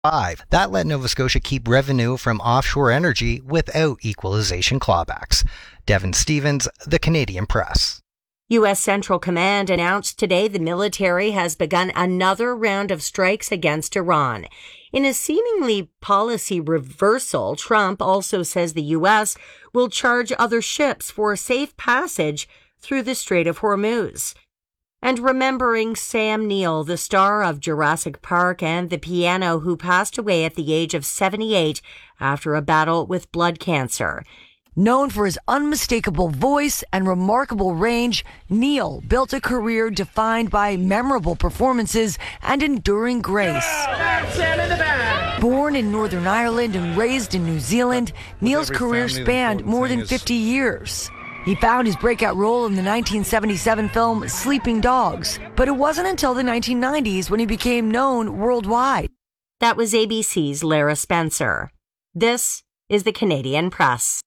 5. That let Nova Scotia keep revenue from offshore energy without equalization clawbacks. Devin Stevens, The Canadian Press. U.S. Central Command announced today the military has begun another round of strikes against Iran. In a seemingly policy reversal, Trump also says the U.S. will charge other ships for safe passage through the Strait of Hormuz. And remembering Sam Neill, the star of Jurassic Park and The Piano, who passed away at the age of 78 after a battle with blood cancer. Known for his unmistakable voice and remarkable range, Neill built a career defined by memorable performances and enduring grace. Born in Northern Ireland and raised in New Zealand, Neill's career spanned more than 50 years. He found his breakout role in the 1977 film Sleeping Dogs, but it wasn't until the 1990s when he became known worldwide. That was ABC's Lara Spencer. This is the Canadian Press.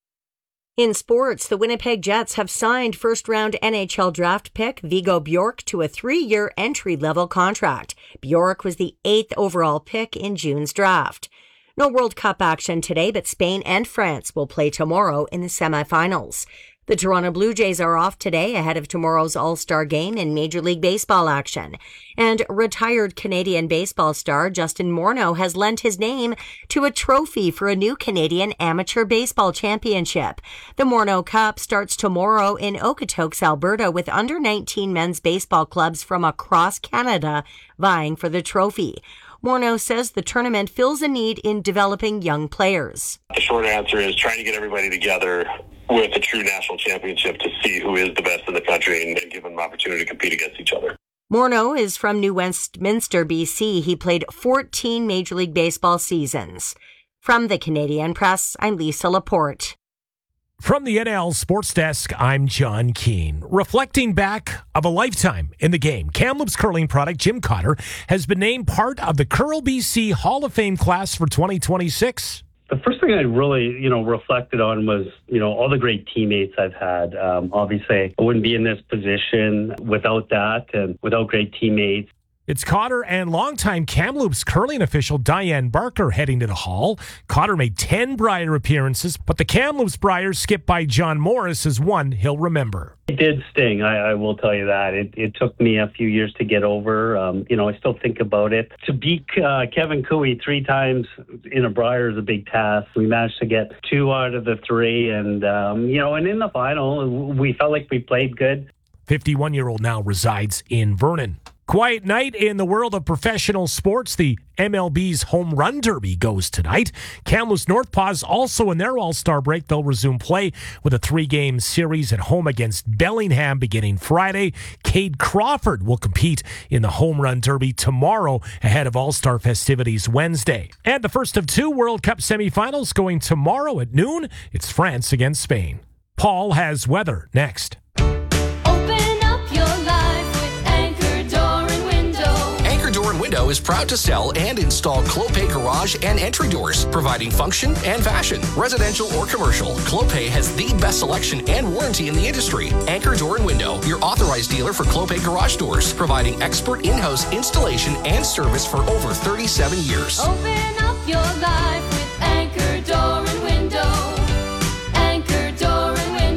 In sports, the Winnipeg Jets have signed first-round NHL draft pick Viggo Bjork to a 3-year entry-level contract. Bjork was the 8th overall pick in June's draft. No World Cup action today, but Spain and France will play tomorrow in the semifinals. The Toronto Blue Jays are off today ahead of tomorrow's All-Star game in Major League Baseball action. And retired Canadian baseball star Justin Morneau has lent his name to a trophy for a new Canadian Amateur Baseball Championship. The Morneau Cup starts tomorrow in Okotoks, Alberta, with under-19 men's baseball clubs from across Canada vying for the trophy. Morneau says the tournament fills a need in developing young players. The short answer is trying to get everybody together with a true national championship to see who is the best in the country and give them an opportunity to compete against each other. Morneau is from New Westminster, BC. He played 14 Major League Baseball seasons. From the Canadian Press, I'm Lisa Laporte. From the NL Sports Desk, I'm John Keane. Reflecting back of a lifetime in the game, Kamloops curling product Jim Cotter has been named part of the Curl BC Hall of Fame class for 2026. The first thing I really, reflected on was, all the great teammates I've had. Obviously, I wouldn't be in this position without that and without great teammates. It's Cotter and longtime Kamloops curling official Diane Barker heading to the Hall. Cotter made 10 Brier appearances, but the Kamloops Briers skipped by John Morris is one he'll remember. It did sting, I will tell you that. It took me a few years to get over. I still think about it. To beat Kevin Cooey 3 times in a Brier is a big task. We managed to get 2 out of the 3, and in the final, we felt like we played good. 51-year-old now resides in Vernon. Quiet night in the world of professional sports. The MLB's Home Run Derby goes tonight. Kamloops Northpaws also in their All-Star break. They'll resume play with a 3-game series at home against Bellingham beginning Friday. Cade Crawford will compete in the Home Run Derby tomorrow ahead of All-Star festivities Wednesday. And the first of 2 World Cup semifinals going tomorrow at noon. It's France against Spain. Paul has weather next. Window is proud to sell and install Clopay garage and entry doors, providing function and fashion. Residential or commercial, Clopay has the best selection and warranty in the industry. Anchor Door and Window, your authorized dealer for Clopay garage doors, providing expert in-house installation and service for over 37 years. Open up your life with Anchor Door and Window. Anchor Door and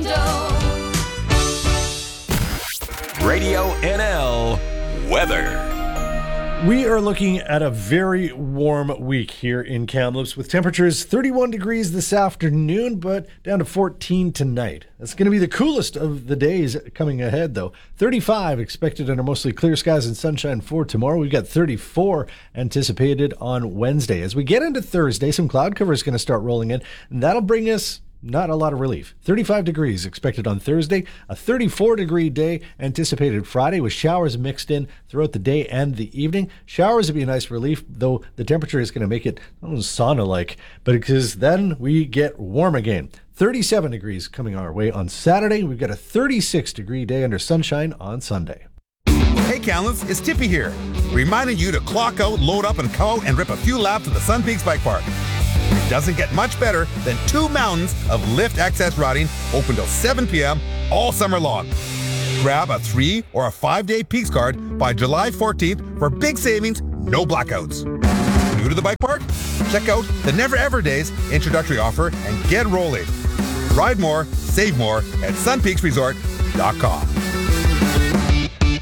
Window. Radio NL weather. We are looking at a very warm week here in Kamloops with temperatures 31 degrees this afternoon, but down to 14 tonight. That's going to be the coolest of the days coming ahead, though. 35 expected under mostly clear skies and sunshine for tomorrow. We've got 34 anticipated on Wednesday. As we get into Thursday, some cloud cover is going to start rolling in, and that'll bring us not a lot of relief. 35 degrees expected on Thursday, a 34-degree day anticipated Friday with showers mixed in throughout the day and the evening. Showers would be a nice relief, though the temperature is going to make it sauna-like, but because then we get warm again. 37 degrees coming our way on Saturday. We've got a 36-degree day under sunshine on Sunday. Hey Kamloops, it's Tippy here, reminding you to clock out, load up, and come out and rip a few laps at the Sun Peaks Bike Park. It doesn't get much better than 2 mountains of lift access riding open till 7 p.m. all summer long. Grab a 3 or a 5-day Peaks card by July 14th for big savings, no blackouts. New to the bike park? Check out the Never Ever Days introductory offer and get rolling. Ride more, save more at sunpeaksresort.com.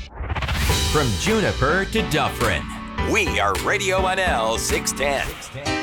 From Juniper to Dufferin, we are Radio NL 610.